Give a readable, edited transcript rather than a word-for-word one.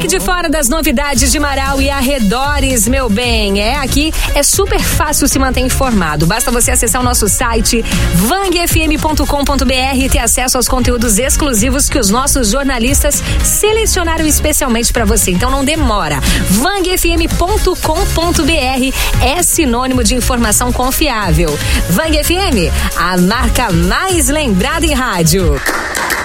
de fora das novidades de Marau e arredores, meu bem. Aqui é super fácil se manter informado. Basta você acessar o nosso site vangfm.com.br e ter acesso aos conteúdos exclusivos que os nossos jornalistas selecionaram especialmente para você. Então não demora. vangfm.com.br é sinônimo de informação confiável. Vang FM, a marca mais lembrada em rádio.